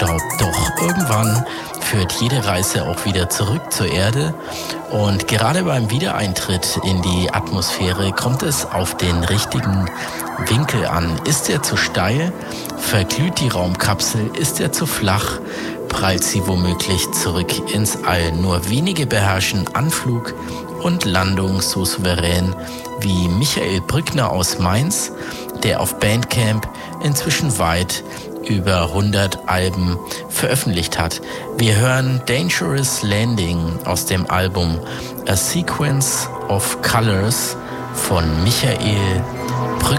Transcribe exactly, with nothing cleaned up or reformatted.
glaubt. Doch irgendwann führt jede Reise auch wieder zurück zur Erde. Und gerade beim Wiedereintritt in die Atmosphäre kommt es auf den richtigen Winkel an. Ist er zu steil, verglüht die Raumkapsel, ist er zu flach, prallt sie womöglich zurück ins All. Nur wenige beherrschen Anflug und Landung so souverän wie Michael Brückner aus Mainz, der auf Bandcamp inzwischen weit über hundert Alben veröffentlicht hat. Wir hören Dangerous Landing aus dem Album A Sequence of Colors von Michael Brückner.